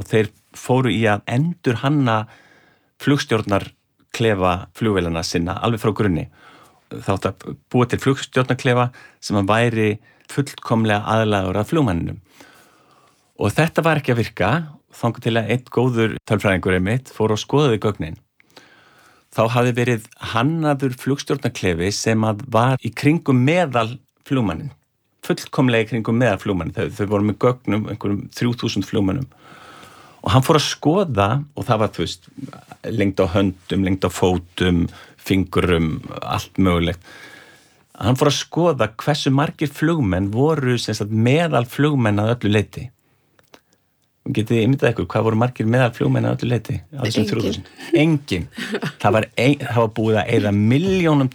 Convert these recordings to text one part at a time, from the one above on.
og þeir fóru í að endurhanna flugstjórnarklefa flugvélana sinna alveg frá grunni. Það átti að búa til flugstjórnarklefa sem að væri fullkomlega aðlagaður að flugmanninum. Og þetta var ekki að virka, þangað til að einn góður tölfræðingur einmitt fór og skoðaði gögnin. Þá hafði verið hannaður flugstjórnarklefi sem að var í kringum meðal flugmannin. Fullkomlega í kringum meðal flugmannin. Þau voru með gögnum einhverjum 3000 flugmannum. Og hann fór að skoða, og það var lengd á höndum, lengd á fótum, fingurum, allt mögulegt. Hann fór að skoða hversu margir flugmenn voru meðal flugmenn að öllu leyti. Getið þið ímyndað ykkur, hvað voru margir meðal flugmenn að öllu leyti? Engin. Það var búið að eyða $milljónum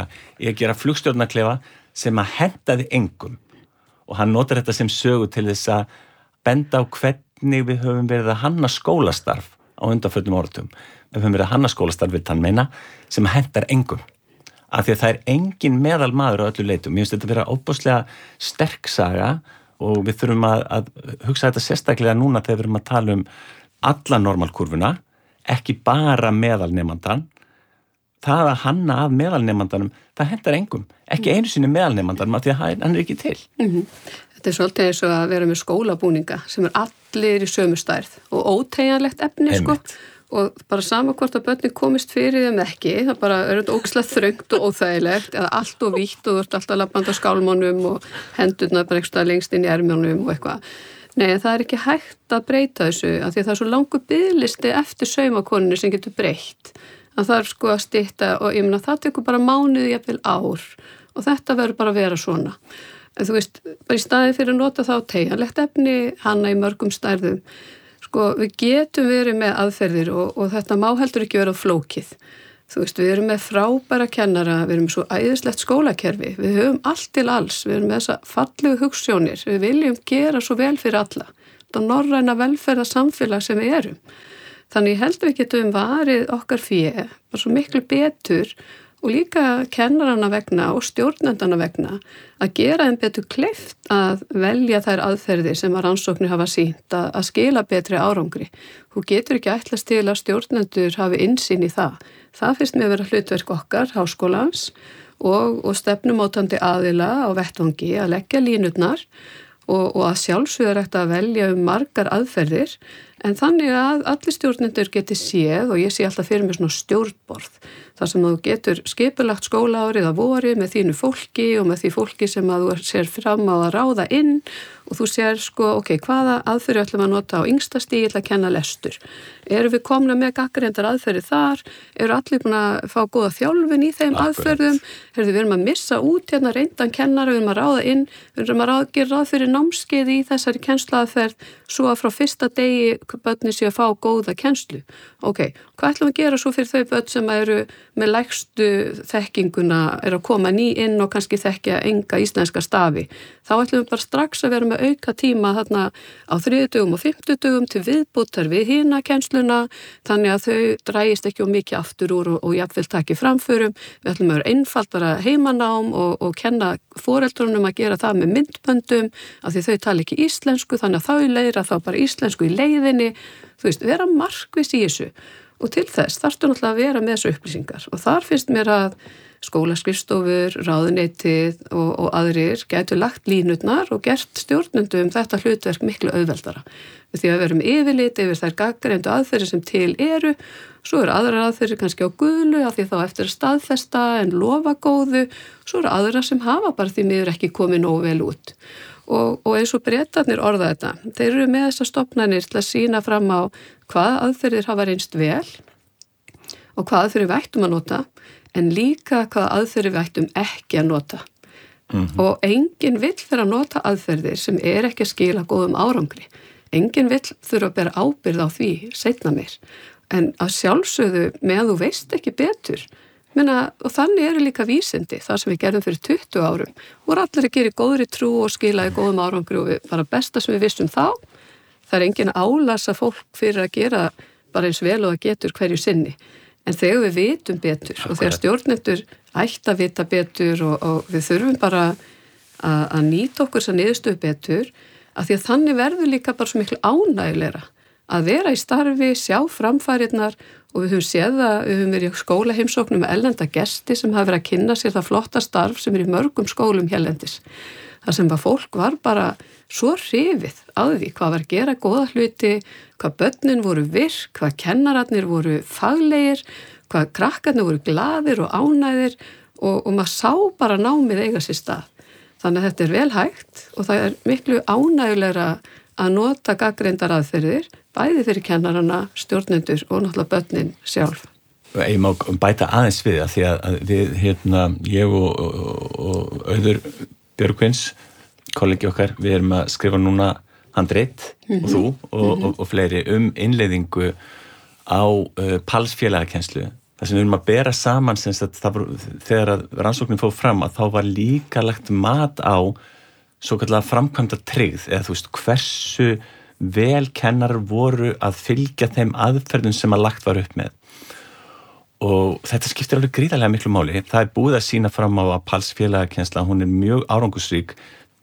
í að gera flugstjórnarklefa sem að hentaði engum. Og hann notar þetta sem sögu til þess að benda á hvernig við höfum verið að hanna skólastarf á undanförnum áratugum. Við höfum verið að hanna skólastarf, vill hann meina, sem hentar engum. Af því að það er engin meðal maður á öllu leitum. Mér finnst þetta vera óbúslega sterk saga og við þurfum að hugsa þetta sérstaklega núna þegar við erum að tala alla normalkurvuna, ekki bara meðalnemandan. Það að hanna af meðalnemandanum, það hentar engum. Ekki einu sinni meðalnemandanum af því að hann er ekki til. Þetta er svolítið eins og að vera með skólabúninga sem allir í sömu stærð og óteigjanlegt efni, sko. Og bara sama hvort að börnin komist fyrir þeim ekki, það bara er þetta ógeðslega þröngt og óþægilegt eða allt og vítt og þú ert alltaf labbandi á skálmánum og hendurnar bara eitthvað lengst inn í ermjónum og eitthvað. Nei, það er ekki hægt að breyta þessu af því að það er svo langur biðlisti eftir saumakonunni sem getur breytt. Það þarf sko að stytta og ég meina það tekur bara mánuði jafnvel ár og þetta verður bara að vera svona. En þú veist, bara í staði fyrir að nota þá teygjanlegt efni, hanna í mörgum stærðum. Sko, við getum verið með aðferðir og þetta má heldur ekki vera flókið. Þú veist, við erum með frábæra kennara, við erum með svo æðislegt skólakerfi, við höfum allt til alls, við erum með þessa fallegu hugsjónir, við viljum gera svo vel fyrir alla. Þetta norræna velferðarsamfélag sem við erum. Þannig ég held við getum varið okkar fé, bara svo miklu betur og líka kennarana vegna og stjórnendana vegna að gera þeim betur kleift að velja þær aðferðir sem að rannsóknir hafa sýnt að skila betri árangri. Þú getur ekki ætlast til að stjórnendur hafi innsýn í það. Það finnst mér vera hlutverk okkar, háskólans og stefnumótandi aðila á vettvangi að leggja línurnar og að sjálfsögðu er að velja margar aðferðir en þannig að allir stjórnendur geti séð og ég sé alltaf fyrir mig svona stjórnborð þar sem þú getur skipulagt skólaárið að vori með þínu fólki og með því fólki sem að þú sér fram á að ráða inn og þú sér sko, ok, hvaða aðferði ætlum að nota á yngsta stíl að kenna lestur. Eru við komna með gagnrýndar aðferði þar? Eru allir búin að fá góða þjálfun í þeim aðferðum? Við erum að missa út hérna reyndan kennara, við erum að ráða inn, við erum að gera ráð fyrir námskeið í þessari kennsluaðferð svo að frá fyrsta degi börni sé að fá góða kennslu. Ok, hvað ætlum að gera svo fyrir þau börn sem eru með lægstu þekkinguna, eru að koma ný inn og kannski þekkja enga íslenska stafi? Þá ætlum við bara strax að vera með auka tíma þarna á 30 og 50 dögum til viðbótar við hina kennsluna þannig að þau drægist ekki of mikið aftur úr og jafnvel taki framförum. Við ætlum að vera einfaldara heimanám og kenna foreldrunum að gera það með myndböndum af því þau tala ekki íslensku þannig að þau læra þá bara íslensku í leiðinni. Þú veist, vera markviss í þessu og til þess þarftu náttúrulega að vera með þessu upplýsingar og þar finnst mér að skólaskrifstofur, ráðuneytið og aðrir gætu lagt línurnar og gert stjórnendum þetta hlutverk miklu auðveldara. Því að við erum yfirlit yfir þær gagnrýndu aðferðir sem til eru, svo eru aðrar aðferðir kannski á gulu af því þá eftir að staðfesta en lofa góðu, svo eru aðrar sem hafa bara því miður ekki komið nógu vel út. Og eins og Bretarnir orða þetta, þeir eru með þessar stofnanir til að sýna fram á hvað aðferðir hafa reynst vel og hvað aðferðir við ættum að nota en líka hvaða aðferðir við ættum ekki að nota. Og enginn vill fyrir að nota aðferðir sem ekki að skila góðum árangri. Enginn vill þurfa að bera ábyrgð á því seinna meir. En að sjálfsögðu með þú veist ekki betur. Og þannig eru líka vísindi, það sem við gerðum fyrir 20 árum. Voru allir að gera í góðri trú og skilaði góðum árangri og bara besta sem við vissum þá. Það er enginn að álasa fólk fyrir að gera bara eins vel og það getur hverju sinni. En þegar við vitum betur og þegar stjórnendur ætti að vita betur og við þurfum bara að nýta okkur þessa niðurstöðu betur að því að þannig verður líka bara svo miklu ánægilegra að vera í starfi, sjá framfærirnar og við höfum séð að við höfum verið í skólaheimsóknum með erlenda gesti sem hafa verið að kynna sér það flotta starf sem í mörgum skólum hérlendis. Það sem að fólk var bara svo hrifið á því hvað var að gera góða hluti, hvað börnin voru virk, hvað kennararnir voru faglegir, hvað krakkarnir voru glaðir og ánæðir og maður sá bara námið eiga sér stað. Þannig að þetta vel hægt og það miklu ánægulegra að nota gagnreyndar aðferðir, bæði fyrir kennarana, stjórnendur og náttúrulega börnin sjálf. Ég má bæta aðeins við að því að við, ég og Auður Björgvins, kollegi okkar, við erum að skrifa núna handrit og þú og fleiri innleiðingu á PALS-félagakennslu. Það sem við erum að bera saman þegar að rannsóknin fór fram að þá var líka lagt mat á svo kallega framkvæmda tryggð eða þú veist hversu vel kennarar voru að fylgja þeim aðferðum sem að lagt var upp með. Og þetta skiptir alveg gríðarlega miklu máli. Það er búið að sýna fram á að PALS-félagakennsla, hún er mjög árangursrík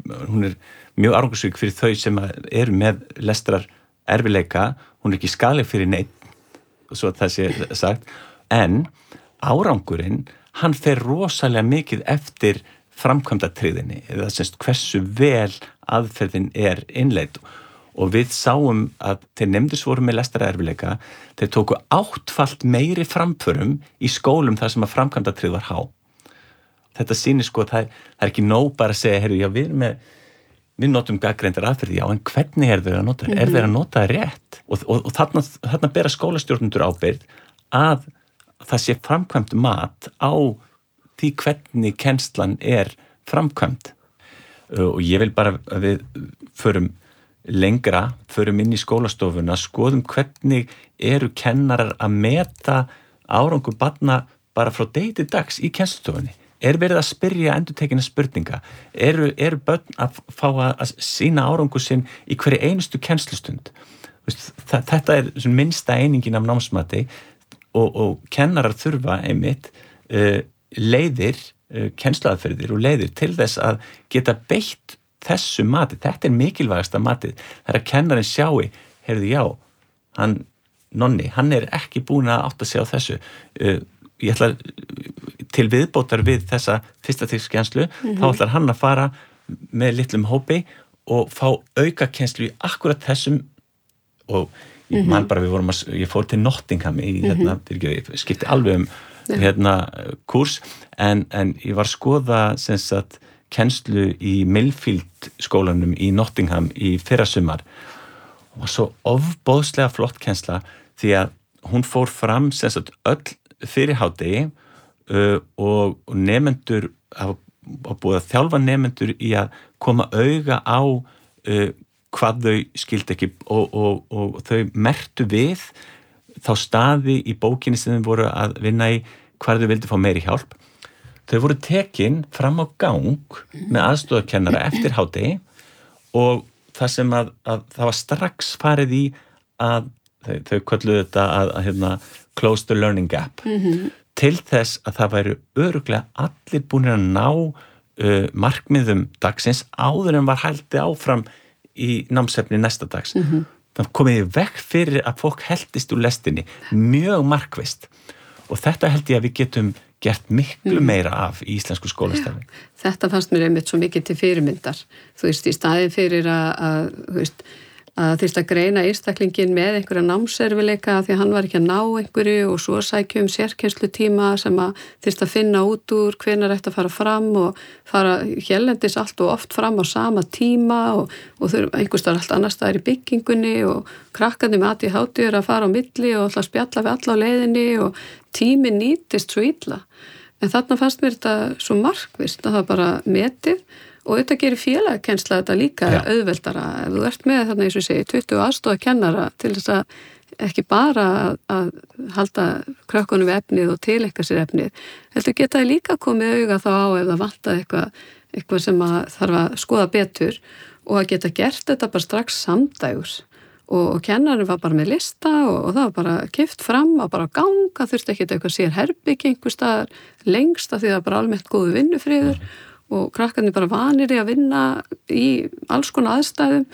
fyrir þau sem eru með lestrar erfileika, hún er ekki skaðleg fyrir neitt, svo að það sé sagt. En árangurinn, hann fer rosalega mikið eftir framkvæmdatryggðinni, eða semst hversu vel aðferðin er innleidd. Og við sáum að þeir nemendur sem voru með lestrarerfileika, þeir tóku 8-falt meiri framförum í skólum þar sem að framkvæmdatryggð var há. Þetta sýnir sko að það er ekki nóg bara að segja, heyrðu, já, við notum gagnreyndar aðferði, já, en hvernig er þeir að nota það? Er þeir að nota það rétt? Og þarna bera skólastjórnendur ábyrgð að það sé framkvæmt mat á því hvernig kennslan er framkvæmt. Og ég vil bara að við förum inn í skólastofuna, skoðum hvernig eru kennarar að meta árangur barna bara frá degi til dags í kennslustofunni. Er verið að spyrja endurtekinna spurninga? Eru börn að fá að sýna árangur sinn í hverju einustu kennslustund? Þetta er minnsta einingin af námsmati og kennarar þurfa einmitt leiðir, kennsluaðferðir og leiðir til þess að geta beitt þessu mati. Þetta er mikilvægasta matið. Það er að kennarinn sjái, heyrðu, já, Nonni, hann er ekki búin að átta sig á þessu. Ég ætla til viðbótar við þessa fyrsta stigskennslu, þá ætlar hann að fara með litlum hópi og fá aukakennslu í akkurat þessum og ég man bara ég fór til Nottingham ég skipti alveg kurs en ég var að skoða kennslu í Millfield skólanum í Nottingham í fyrrasumar og var svo ofboðslega flott kennsla því að hún fór fram öll fyrir hádegi og nemendur hafa búið að þjálfa nemendur í að koma auga á hvað þau skildi ekki og þau merktu við þá staði í bókinni sem þau voru að vinna í hvar þau vildi fá meiri hjálp. Þau voru tekin fram á gang með aðstoðarkennara eftir hádegi og það sem að það var strax farið í að þau kölluðu þetta að close the learning gap til þess að það væru örugglega allir búinir að ná markmiðum dagsins áður en var haldið áfram í námsefni næsta dags. Það komið í veg fyrir að fólk heldist úr lestinni mjög markvisst og þetta held ég að við getum gert miklu meira af í íslensku skólastarfi. Þetta fannst mér einmitt svo mikið til fyrirmyndar. Þú veist, í staðin fyrir að þyrst að greina einstaklingin með einhverja námserfileika því að hann var ekki að ná einhverju og svo sækja sérkennslutíma sem að þyrst að finna út úr hvenær ætti að fara fram og fara hérlendis allt og oft fram á sama tíma og einhvers staðar allt annars staðar í byggingunni og krakkarnir með ADHD að fara á milli og alltaf spjalla við alla á leiðinni og tíminn nýtist svo illa. En þarna fannst mér þetta svo markvisst að það bara metið og þetta gerir félagakennsla þetta líka auðveldara. Ef þú ert með þarna eins og segi 20 aðstofakennara til þess að ekki bara að halda krökkunum við efnið og tileinka sér efnið. Heldur geta líka komið auga þá á ef það vantaði eitthvað sem að þarf að skoða betur og að geta gert þetta bara strax samdægurs. Og kennarinn var bara með lista og það var bara kippt fram og bara ganga, þurfti ekki eitthvað sér herbyggi einhver staðar lengst af því það var bara almennt góðu vinnufriður og krakkarnir bara vanir í að vinna í alls konar aðstæðum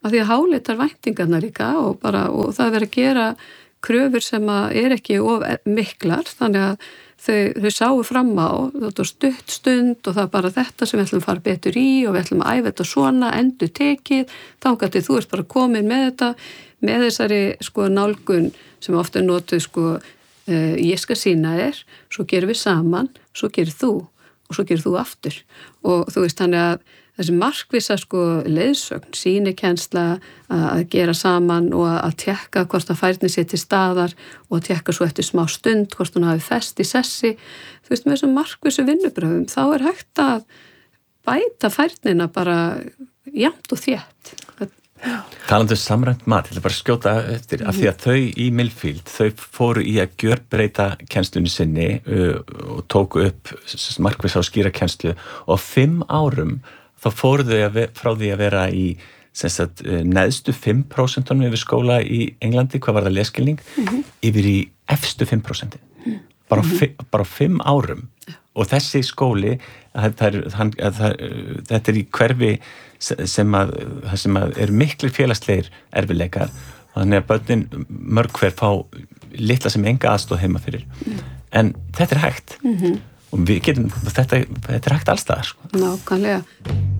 af því að háleitar væntingarna líka og það verið að gera kröfur sem ekki of miklar, þannig að þau sáu fram á þetta stutt stund og það bara þetta sem við ætlum að fara betur í og við ætlum að æfa þetta svona, endur tekið, þangað til þú ert bara komin með þetta, með þessari nálgun sem ofta er notuð ég skal sýna þér, svo gerum við saman, svo gerir þú og svo gerir þú aftur og þú veist þannig að þessi markvissa leiðsögn, sýnikennsla að gera saman og að tékka hvort að færni sé til staðar og að tékka svo eftir smá stund hvort hún hafi fest í sessi, þú veist með þessum markvissu vinnubröfum, þá er hægt að bæta færnina bara jafnt og þétt. Talandi samræmt mat, ég ætla bara að skjóta eftir af því að þau í Millfield, þau fóru í að gjörbreyta kennslunni sinni og tóku upp markvissa og skýra kennslu og 5 árum þá fóru þau frá því að vera í neðstu 5% yfir skóla í Englandi, hvað var það leskilning, yfir í efstu 5%. Bara 5 árum. Og þessi skóli, þetta er í hverfi sem er miklir félagslegir erfiðleikar, þannig að börnin mörg hver fá litla sem enga aðstoð heima fyrir. En þetta er hægt. Og við getum, þetta er hægt alls staðar. Nákvæmlega.